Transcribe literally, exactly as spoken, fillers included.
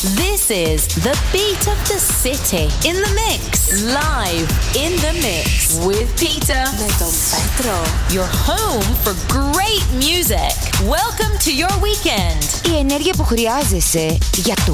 This is the beat of the city in the mix. Live in the mix with Peter. Με τον Πέτρο. Your home for great music. Welcome to your weekend. Η ενέργεια που χρειάζεσαι για το